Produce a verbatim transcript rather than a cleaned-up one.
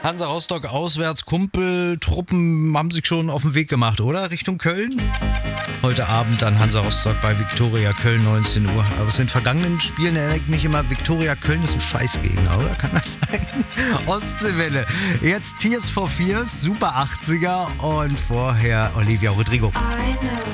Hansa Rostock auswärts, Kumpeltruppen haben sich schon auf den Weg gemacht, oder? Richtung Köln? Heute Abend dann Hansa Rostock bei Viktoria Köln, neunzehn Uhr. Aber aus den vergangenen Spielen erinnert mich immer, Viktoria Köln ist ein Scheißgegner, oder? Kann das sein? Ostseewelle. Jetzt Tears for Fears, Super achtziger und vorher Olivia Rodrigo. I know